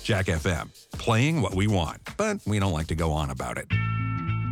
Jack FM, playing what we want, but we don't like to go on about it.